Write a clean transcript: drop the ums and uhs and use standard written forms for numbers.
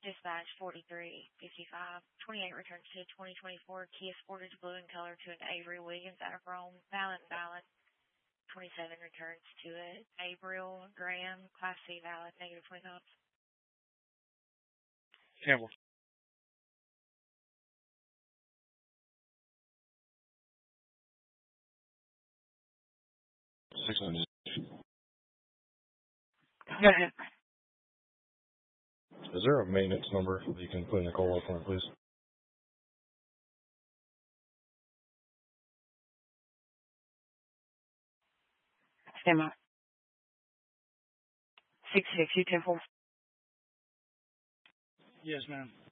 Dispatch 4355. 28 returns to 2024 Kia Sportage blue in color to an Avery Williams out of Rome. Valid. 27 returns to it. Gabriel Graham, Class C valid, negative 20 knots. Campbell. Go ahead. Is there a maintenance number that you can put in the call for me, please? Stand by. 66, you 10-4. Yes, ma'am.